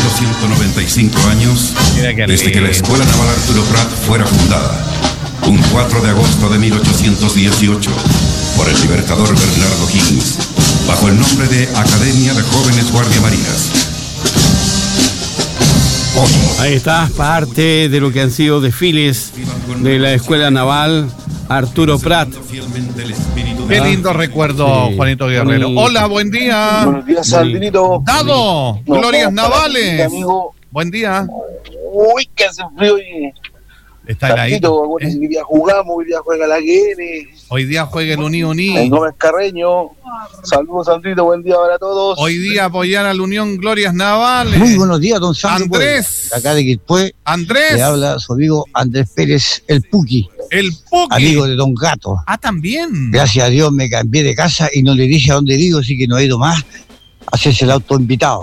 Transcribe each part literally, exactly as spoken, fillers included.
ciento noventa y cinco años desde que la Escuela Naval Arturo Prat fuera fundada, un cuatro de agosto de mil ochocientos dieciocho, por el libertador Bernardo Higgins, bajo el nombre de Academia de Jóvenes Guardiamarinas. Hoy, ahí está, parte de lo que han sido desfiles de la Escuela Naval Arturo Prat. Qué lindo recuerdo, sí. Juanito Guerrero. Bonito. Hola, buen día. Buenos días, Sandrito. Dado, no, Glorias no, Navales. Amigo. Buen día. Uy, que hace frío y... Está ahí. Acuérdense ¿eh? que hoy día jugamos, hoy día juega la Guene. Hoy día juega el Uní Uní. El Gómez Carreño. Saludos, Sandrito, buen día para todos. Hoy día apoyar a la Unión Glorias Navales. Muy buenos días, don Sandro. Andrés. Acá de Quilpué. Andrés. Le habla su amigo Andrés Pérez, el Puki. El Puki. Amigo de don Gato. Ah, también. Gracias a Dios me cambié de casa y no le dije a dónde vivo, así que no he ido más a hacerse el auto invitado.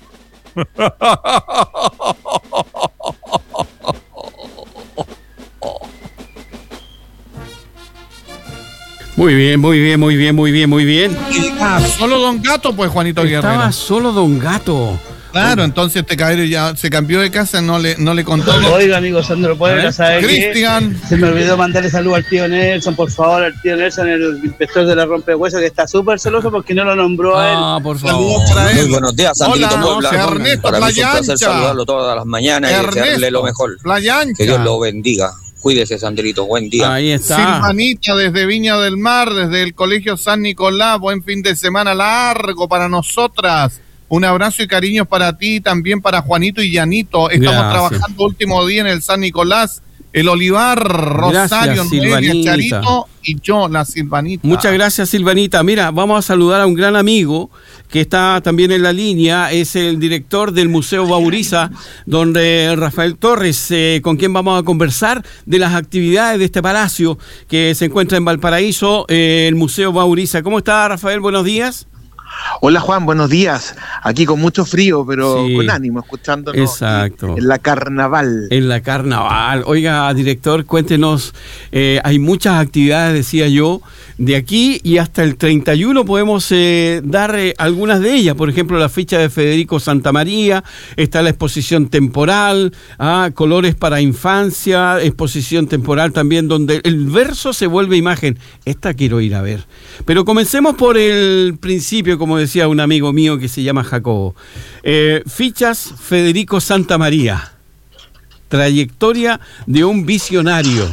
Muy bien, muy bien, muy bien, muy bien, muy bien. Ah, solo don Gato, pues, Juanito Guerrero. Estaba solo don Gato. Claro, entonces este caballero ya se cambió de casa, no le, no le contó. Oiga, amigo Sandro Puebla, ¿sabe qué? Cristian. Se me olvidó mandarle saludos al tío Nelson, por favor, al tío Nelson, el inspector de la rompehuesos, que está súper celoso porque no lo nombró a él. Ah, por favor. Muy buenos días, Sandrito Puebla. Ernesto, Para mí es un placer Playa saludarlo todas las mañanas Ernesto, y desearle lo mejor. Playa Ancha. Que Dios lo bendiga. Cuídese, Sandrito. Buen día. Ahí está. Silvanita desde Viña del Mar, desde el Colegio San Nicolás. Buen fin de semana largo para nosotras. Un abrazo y cariños para ti, también para Juanito y Yanito. Estamos Gracias. trabajando último día en el San Nicolás, el Olivar, Rosario, Noelia, Charito y yo, la Silvanita. Muchas gracias, Silvanita. Mira, vamos a saludar a un gran amigo que está también en la línea, es el director del Museo Bauriza, don Rafael Torres, eh, con quien vamos a conversar de las actividades de este palacio que se encuentra en Valparaíso, eh, el Museo Bauriza. ¿Cómo está, Rafael? Buenos días. Hola, Juan, buenos días. Aquí con mucho frío, pero sí, con ánimo, escuchándonos. Exacto. En la carnaval. En la carnaval. Oiga, director, cuéntenos, eh, hay muchas actividades, decía yo, de aquí y hasta el treinta y uno podemos eh, dar eh, algunas de ellas. Por ejemplo, la ficha de Federico Santamaría, está la exposición temporal, ah, colores para infancia, exposición temporal también donde el verso se vuelve imagen. Esta quiero ir a ver. Pero comencemos por el principio, como decía un amigo mío que se llama Jacobo. Eh, fichas Federico Santamaría. Trayectoria de un visionario.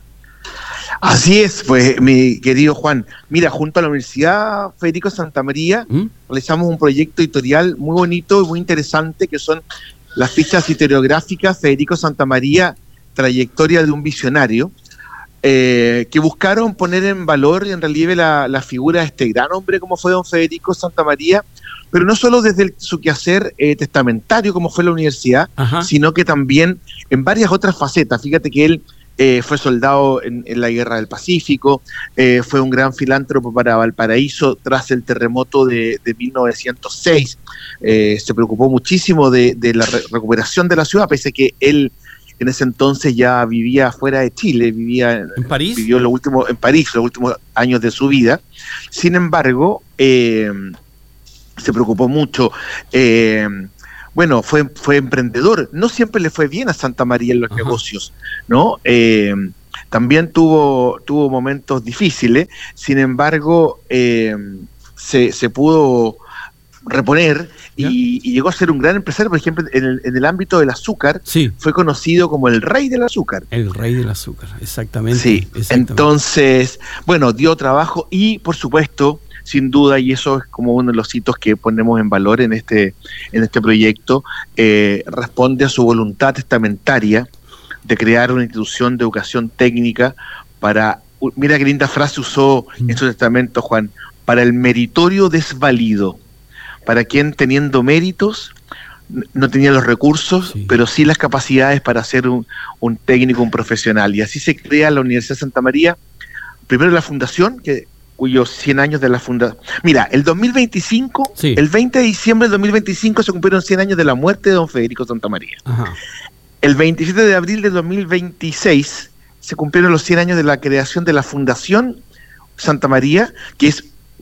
Así es, pues, mi querido Juan. Mira, junto a la Universidad Federico Santamaría ¿Mm? realizamos un proyecto editorial muy bonito y muy interesante que son las fichas historiográficas Federico Santamaría, Trayectoria de un visionario. Eh, que buscaron poner en valor y en relieve la, la figura de este gran hombre como fue don Federico Santamaría, pero no solo desde el, su quehacer eh, testamentario como fue la universidad, Ajá. sino que también en varias otras facetas. Fíjate que él eh, fue soldado en, en la Guerra del Pacífico, eh, fue un gran filántropo para Valparaíso tras el terremoto de, de mil novecientos seis, eh, se preocupó muchísimo de, de la re- recuperación de la ciudad, pese a que él en ese entonces ya vivía fuera de Chile, vivía en París, vivió los últimos en París los últimos años de su vida. Sin embargo, eh, se preocupó mucho. Eh, bueno, fue fue emprendedor. No siempre le fue bien a Santamaría en los Ajá. negocios, ¿no? Eh, también tuvo tuvo momentos difíciles. Sin embargo, eh, se se pudo reponer y, y llegó a ser un gran empresario. Por ejemplo, en el, en el ámbito del azúcar, sí. fue conocido como el rey del azúcar. El rey del azúcar, exactamente. Sí, exactamente. Entonces, bueno, dio trabajo y, por supuesto, sin duda, y eso es como uno de los hitos que ponemos en valor en este, en este proyecto, eh, responde a su voluntad testamentaria de crear una institución de educación técnica para, mira qué linda frase usó mm. en su testamento, Juan, para el meritorio desvalido. Para quien teniendo méritos no tenía los recursos, sí. pero sí las capacidades para ser un, un técnico, un profesional. Y así se crea la Universidad de Santa María, primero la fundación, que cuyos cien años de la fundación. Mira, el dos mil veinticinco, sí. el veinte de diciembre del dos mil veinticinco se cumplieron cien años de la muerte de don Federico Santamaría. Ajá. El veintisiete de abril del dos mil veintiséis se cumplieron los cien años de la creación de la Fundación Santa María, que es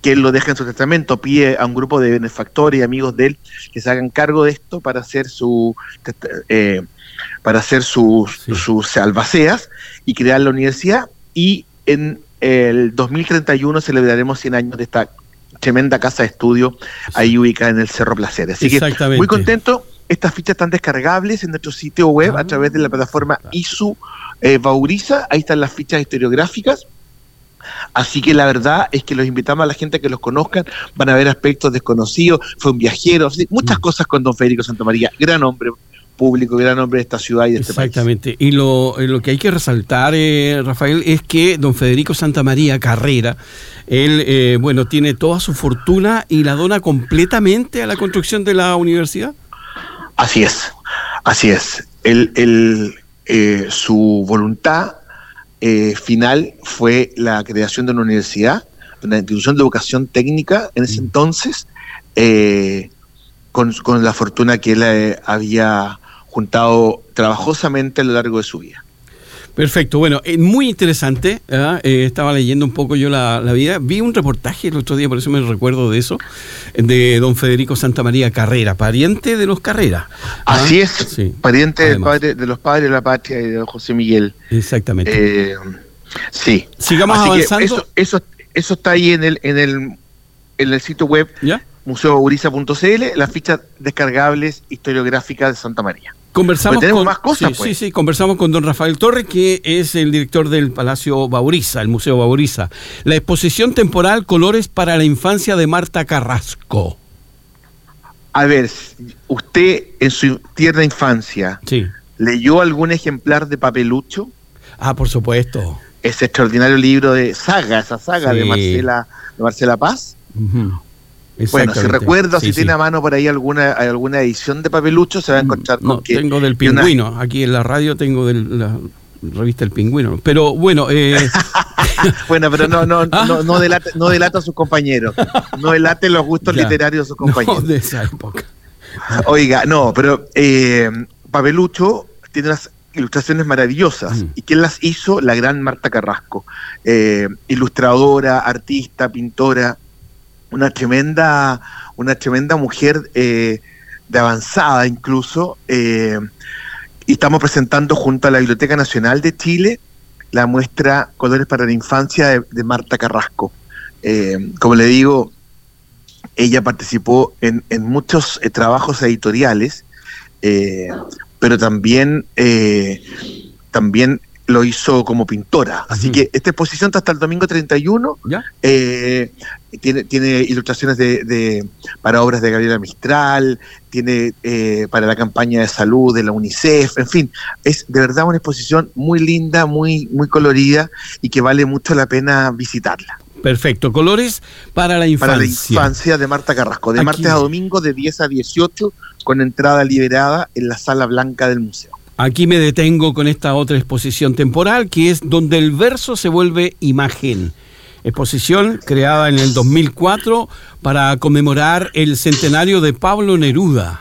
que él lo deja en su testamento, pide a un grupo de benefactores y amigos de él que se hagan cargo de esto para hacer su eh, para hacer sus, sí. sus albaceas y crear la universidad, y en el dos mil treinta y uno celebraremos cien años de esta tremenda casa de estudio ahí ubicada en el Cerro Placer. Así que muy contento. Estas fichas están descargables en nuestro sitio web ah, a través de la plataforma I S U eh, Bauriza. Ahí están las fichas historiográficas. Así que la verdad es que los invitamos a la gente a que los conozcan. Van a ver aspectos desconocidos. Fue un viajero, muchas cosas con don Federico Santamaría. Gran hombre público, gran hombre de esta ciudad y de este país. Exactamente. Y lo, lo que hay que resaltar, eh, Rafael, es que don Federico Santamaría Carrera, él, eh, bueno, tiene toda su fortuna y la dona completamente a la construcción de la universidad. Así es, así es. Él, él, eh, su voluntad eh, final fue la creación de una universidad, una institución de educación técnica en ese entonces, eh, con, con la fortuna que él eh, había juntado trabajosamente a lo largo de su vida. Perfecto, bueno, eh, muy interesante, ¿eh? Eh, estaba leyendo un poco yo la, la vida, vi un reportaje el otro día, por eso me recuerdo de eso, de don Federico Santamaría Carrera, pariente de los Carrera. Así ¿ah? es, sí. pariente del padre, de los padres de la patria y de José Miguel. Exactamente. Eh, sí. Sigamos Así avanzando. Eso, eso, eso está ahí en el, en el, en el sitio web ¿Ya? museo bauriza punto c l, las fichas descargables historiográficas de Santamaría. Conversamos tenemos con, más cosas, sí, pues. sí, sí, conversamos con don Rafael Torres, que es el director del Palacio Bauriza, el Museo Bauriza. La exposición temporal Colores para la Infancia de Marta Carrasco. A ver, usted en su tierna infancia, sí. ¿leyó algún ejemplar de Papelucho? Ah, por supuesto. Ese extraordinario libro de saga, esa saga sí. de Marcela, de Marcela Paz. Uh-huh. Bueno, si recuerda, sí, si sí. tiene a mano por ahí alguna alguna edición de Papelucho, se va a encontrar con no, que... tengo del Pingüino, una... aquí en la radio tengo de la revista El Pingüino, pero bueno... Eh... bueno, pero no no ¿Ah? no, no, delata, no delata a sus compañeros, no delate los gustos ya. literarios de sus compañeros. No, de esa época. Oiga, no, pero eh, Papelucho tiene unas ilustraciones maravillosas, mm. y ¿quién las hizo? La gran Marta Carrasco, eh, ilustradora, artista, pintora, una tremenda, una tremenda mujer eh, de avanzada incluso, eh, y estamos presentando junto a la Biblioteca Nacional de Chile la muestra Colores para la Infancia de, de Marta Carrasco. Eh, como le digo, ella participó en, en muchos eh, trabajos editoriales, eh, pero también, eh, también lo hizo como pintora. Así uh-huh. que esta exposición está hasta el domingo treinta y uno. ¿Ya? Eh, tiene, tiene ilustraciones de, de para obras de Gabriela Mistral, tiene eh, para la campaña de salud de la UNICEF, en fin, es de verdad una exposición muy linda, muy, muy colorida y que vale mucho la pena visitarla. Perfecto, Colores para la Infancia. Para la Infancia de Marta Carrasco, de Aquí. martes a domingo de diez a dieciocho, con entrada liberada en la Sala Blanca del museo. Aquí me detengo con esta otra exposición temporal, que es Donde el verso se vuelve imagen. Exposición creada en el dos mil cuatro para conmemorar el centenario de Pablo Neruda.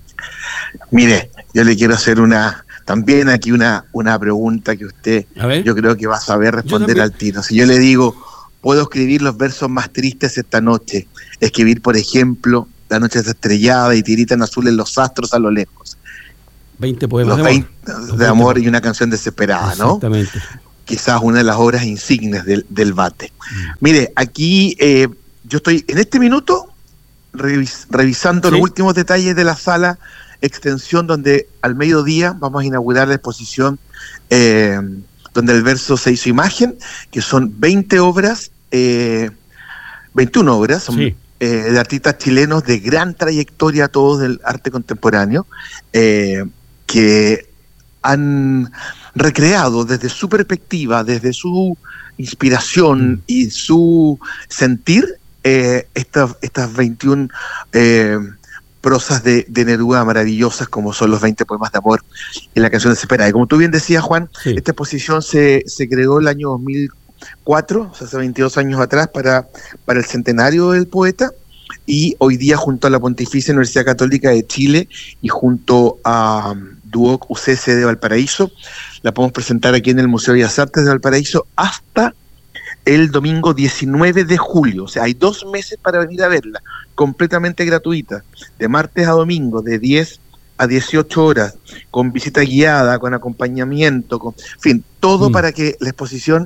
Mire, yo le quiero hacer una también aquí una, una pregunta que usted, yo creo que va a saber responder al tiro. Si yo le digo, puedo escribir los versos más tristes esta noche, escribir, por ejemplo, la noche está estrellada y tiritan azules los astros a lo lejos. veinte poemas los de amor. veinte de amor y una canción desesperada, ¿no? Exactamente. Quizás una de las obras insignes del, del Bate. Mm. Mire, aquí eh, yo estoy en este minuto revis, revisando ¿Sí? los últimos detalles de la sala extensión, donde al mediodía vamos a inaugurar la exposición eh, donde el verso se hizo imagen, que son veinte obras, eh, veintiuna obras, son, sí. eh, de artistas chilenos de gran trayectoria, todos del arte contemporáneo, eh, que han recreado desde su perspectiva, desde su inspiración mm. y su sentir, eh, estas, estas veintiuna eh, prosas de, de Neruda maravillosas, como son los veinte poemas de amor y la canción desesperada. Y como tú bien decías, Juan, sí. esta exposición se, se creó el año dos mil cuatro, o sea, hace veintidós años atrás, para, para el centenario del poeta, y hoy día junto a la Pontificia Universidad Católica de Chile y junto a Duoc U C C de Valparaíso, la podemos presentar aquí en el Museo de Bellas Artes de Valparaíso hasta el domingo diecinueve de julio. O sea, hay dos meses para venir a verla, completamente gratuita, de martes a domingo, de diez a dieciocho horas, con visita guiada, con acompañamiento, con, en fin, todo mm. para que la exposición,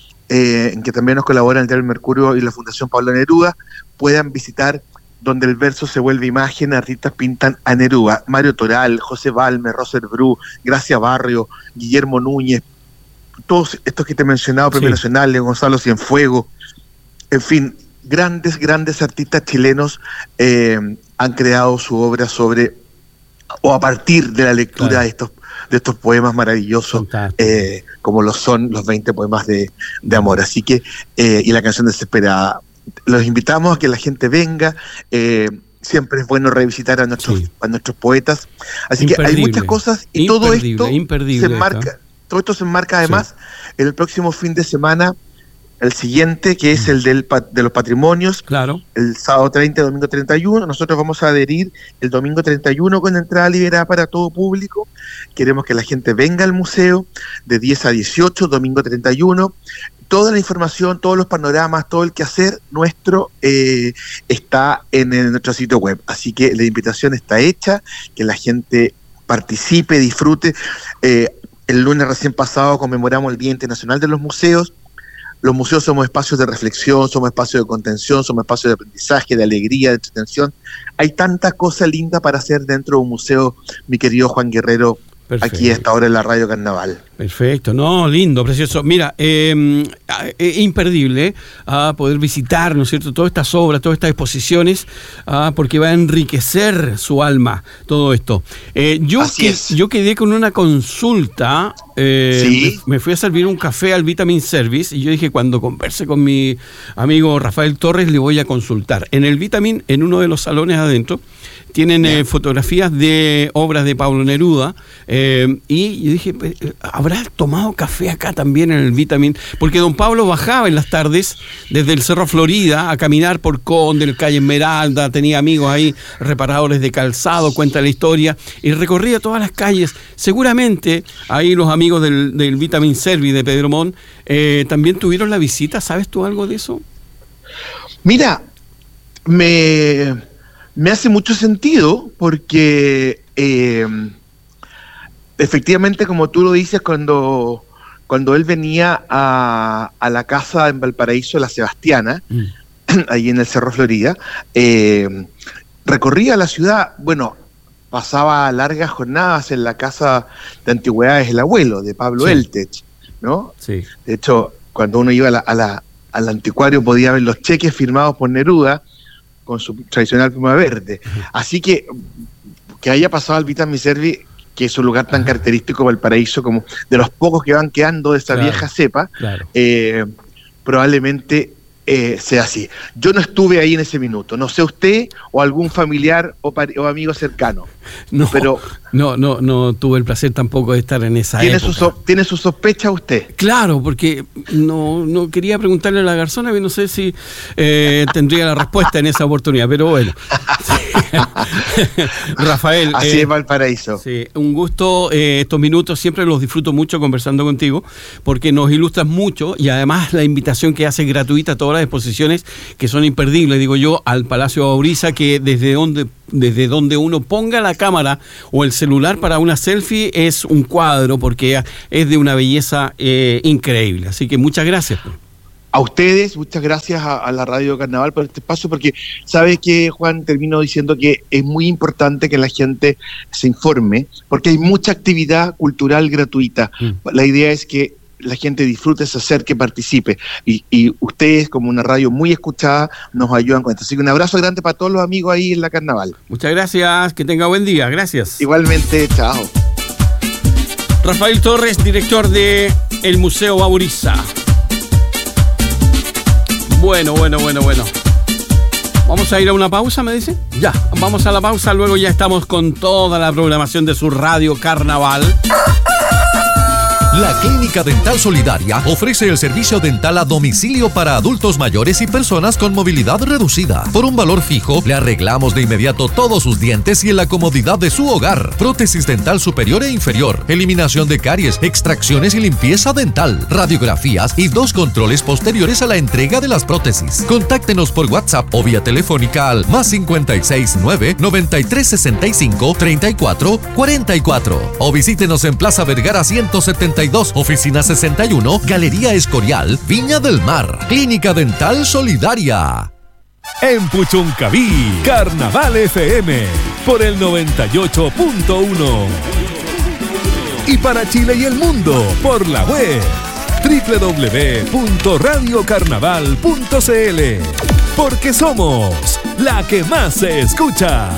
eh, en que también nos colaboran el Diario Mercurio y la Fundación Pablo Neruda, puedan visitar donde el verso se vuelve imagen, artistas pintan a Neruda, Mario Toral, José Balme, Roser Bru, Gracia Barrio, Guillermo Núñez, todos estos que te he mencionado, Premio sí. Nacional, Gonzalo Cienfuegos, en fin, grandes, grandes artistas chilenos eh, han creado su obra sobre, o a partir de la lectura claro. de estos de estos poemas maravillosos, eh, como lo son los veinte poemas de, de amor. Así que, eh, y la canción Desesperada. Los invitamos a que la gente venga, eh, siempre es bueno revisitar a nuestros, sí. a nuestros poetas. Así que hay muchas cosas y todo esto se enmarca, esto. todo esto se enmarca además sí. en el próximo fin de semana, el siguiente, que es el del de los patrimonios, claro. el sábado treinta y domingo treinta y uno. Nosotros vamos a adherir el domingo treinta y uno con entrada liberada para todo público. Queremos que la gente venga al museo de diez a dieciocho, domingo treinta y uno. Toda la información, todos los panoramas, todo el quehacer nuestro eh, está en, en nuestro sitio web. Así que la invitación está hecha, que la gente participe, disfrute. Eh, el lunes recién pasado conmemoramos el Día Internacional de los Museos. Los museos somos espacios de reflexión, somos espacios de contención, somos espacios de aprendizaje, de alegría, de entretención. Hay tanta cosa linda para hacer dentro de un museo, mi querido Juan Guerrero. Perfecto. Aquí a esta hora en la Radio Carnaval. Perfecto, no, lindo, precioso. Mira, eh, eh, imperdible a poder visitar, ¿no es cierto?, todas estas obras, todas estas exposiciones, ah, porque va a enriquecer su alma todo esto. Eh, yo, que, yo quedé con una consulta, eh, ¿sí? me, me fui a servir un café al Vitamin Service y yo dije, cuando converse con mi amigo Rafael Torres, le voy a consultar. En el Vitamin, en uno de los salones adentro, tienen eh, fotografías de obras de Pablo Neruda, eh, y yo dije, ¿habrá tomado café acá también en el Vitamin? Porque don Pablo bajaba en las tardes desde el Cerro Florida a caminar por Conde, en el calle Esmeralda, tenía amigos ahí, reparadores de calzado, cuenta la historia, y recorría todas las calles. Seguramente ahí los amigos del, del Vitamin Service de Pedro Montt eh, también tuvieron la visita. ¿Sabes tú algo de eso? Mira, me... Me hace mucho sentido porque eh, efectivamente, como tú lo dices, cuando, cuando él venía a, a la casa en Valparaíso, La Sebastiana, mm. ahí en el Cerro Florida, eh, recorría la ciudad, bueno, pasaba largas jornadas en la casa de antigüedades del abuelo, de Pablo sí. Eltech, ¿no? Sí. De hecho, cuando uno iba a la, a la, al anticuario podía ver los cheques firmados por Neruda, con su tradicional pluma verde. Así que que haya pasado al Vitamin Service, que es un lugar tan Ajá. característico de Valparaíso, como de los pocos que van quedando de esa claro, vieja cepa, claro. eh, probablemente eh, sea así. Yo no estuve ahí en ese minuto, no sé usted o algún familiar o, o amigo cercano. No, pero no, no, no tuve el placer tampoco de estar en esa ¿tiene época. Su so, ¿Tiene su sospecha usted? Claro, porque no, no quería preguntarle a la garzona, no sé si eh, tendría la respuesta en esa oportunidad, pero bueno. Rafael. Así eh, es Valparaíso. Sí, un gusto, eh, estos minutos siempre los disfruto mucho conversando contigo, porque nos ilustras mucho y además la invitación que haces gratuita a todas las exposiciones que son imperdibles, digo yo, al Palacio Bauriza, que desde donde desde donde uno ponga la cámara o el celular para una selfie es un cuadro, porque es de una belleza eh, increíble. Así que muchas gracias. A ustedes, muchas gracias a, a la Radio Carnaval por este espacio, porque sabes que, Juan, termino diciendo que es muy importante que la gente se informe, porque hay mucha actividad cultural gratuita. Mm. La idea es que la gente disfrute, se acerque, participe. Y, y ustedes, como una radio muy escuchada, nos ayudan con esto. Así que un abrazo grande para todos los amigos ahí en la Carnaval. Muchas gracias, que tenga buen día. Gracias. Igualmente, chao. Rafael Torres, director de el Museo Bauriza. Bueno, bueno, bueno, bueno. Vamos a ir a una pausa, me dice. Ya, vamos a la pausa, luego ya estamos con toda la programación de su Radio Carnaval. La Clínica Dental Solidaria ofrece el servicio dental a domicilio para adultos mayores y personas con movilidad reducida. Por un valor fijo, le arreglamos de inmediato todos sus dientes y en la comodidad de su hogar. Prótesis dental superior e inferior, eliminación de caries, extracciones y limpieza dental, radiografías y dos controles posteriores a la entrega de las prótesis. Contáctenos por WhatsApp o vía telefónica al más cincuenta y seis nueve, noventa y tres sesenta y cinco, treinta y cuatro cuarenta y cuatro o visítenos en Plaza Vergara ciento setenta y dos, oficina sesenta y uno, Galería Escorial, Viña del Mar. Clínica Dental Solidaria. En Puchuncaví, Carnaval F M por el noventa y ocho punto uno. Y para Chile y el mundo por la web doble u doble u doble u punto radio carnaval punto c l. Porque somos la que más se escucha.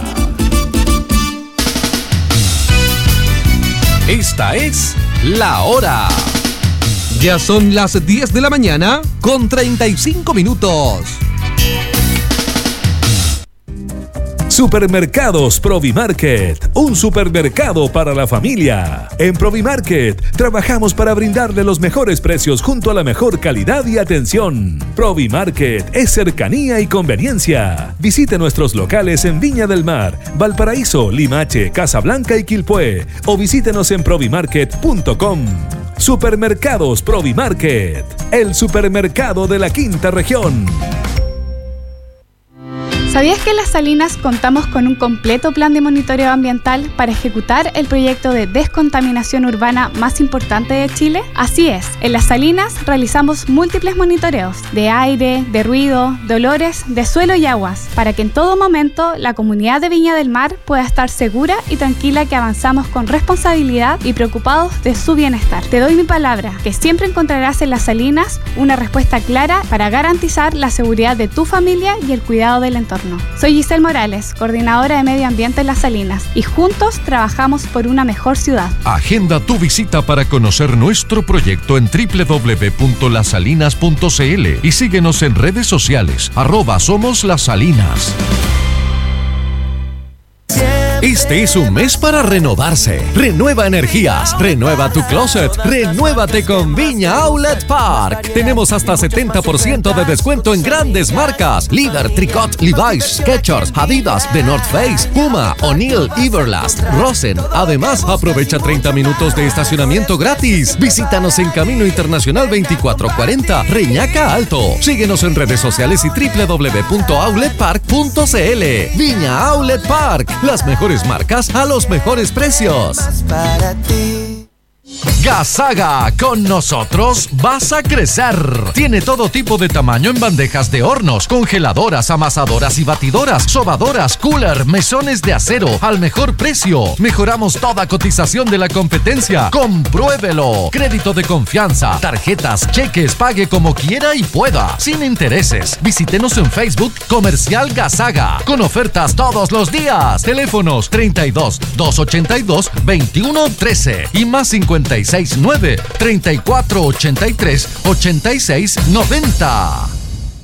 Esta es La Hora. Ya son las diez de la mañana con treinta y cinco minutos. Supermercados Provimarket, un supermercado para la familia. En Provimarket trabajamos para brindarle los mejores precios junto a la mejor calidad y atención. Provimarket es cercanía y conveniencia. Visite nuestros locales en Viña del Mar, Valparaíso, Limache, Casablanca y Quilpué o visítenos en provimarket punto com. Supermercados Provimarket, el supermercado de la quinta región. ¿Sabías que en Las Salinas contamos con un completo plan de monitoreo ambiental para ejecutar el proyecto de descontaminación urbana más importante de Chile? Así es, en Las Salinas realizamos múltiples monitoreos de aire, de ruido, de olores, de suelo y aguas, para que en todo momento la comunidad de Viña del Mar pueda estar segura y tranquila que avanzamos con responsabilidad y preocupados de su bienestar. Te doy mi palabra, que siempre encontrarás en Las Salinas una respuesta clara para garantizar la seguridad de tu familia y el cuidado del entorno. Soy Giselle Morales, coordinadora de Medio Ambiente en Las Salinas, y juntos trabajamos por una mejor ciudad. Agenda tu visita para conocer nuestro proyecto en doble u doble u doble u punto las salinas punto c l y síguenos en redes sociales, arroba Somos Las Salinas. Este es un mes para renovarse. Renueva energías, renueva tu closet, renuévate con Viña Outlet Park. Tenemos hasta setenta por ciento de descuento en grandes marcas: Líder, Tricot, Levi's, Skechers, Adidas, The North Face, Puma, O'Neill, Everlast, Rosen. Además, aprovecha treinta minutos de estacionamiento gratis. Visítanos en Camino Internacional veinticuatro cuarenta, Reñaca Alto. Síguenos en redes sociales y doble u doble u doble u punto outlet park punto c l. Viña Outlet Park, las mejores marcas a los mejores precios. Gasaga, con nosotros vas a crecer. Tiene todo tipo de tamaño en bandejas de hornos, congeladoras, amasadoras y batidoras, sobadoras, cooler, mesones de acero al mejor precio. Mejoramos toda cotización de la competencia. Compruébelo. Crédito de confianza, tarjetas, cheques, pague como quiera y pueda, sin intereses. Visítenos en Facebook Comercial Gasaga, con ofertas todos los días. Teléfonos treinta y dos, doscientos ochenta y dos, veintiuno trece y más cincuenta y seis nueve, treinta y cuatro ochenta y tres, ochenta y seis noventa.